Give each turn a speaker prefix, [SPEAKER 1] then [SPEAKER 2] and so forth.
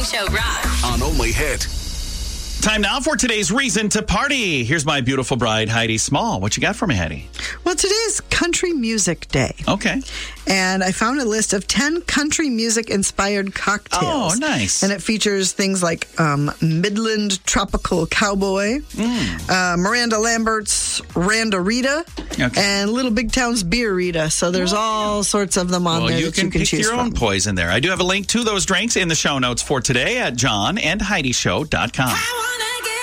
[SPEAKER 1] Morning Show rocks.
[SPEAKER 2] On Only Hit.
[SPEAKER 3] Time now for today's reason to party. Here's my beautiful bride, Heidi Small. What you got for me, Heidi?
[SPEAKER 4] Well, today is Country Music Day.
[SPEAKER 3] Okay.
[SPEAKER 4] And I found a list of 10 country music-inspired cocktails.
[SPEAKER 3] Oh, nice.
[SPEAKER 4] And it features things like Midland Tropical Cowboy, Miranda Lambert's Randa-Rita, and Little Big Town's Beer Rita. So there's all sorts of them on there that you can
[SPEAKER 3] pick
[SPEAKER 4] choose
[SPEAKER 3] your
[SPEAKER 4] from.
[SPEAKER 3] own poison there. I do have a link to those drinks in the show notes for today at johnandheidishow.com.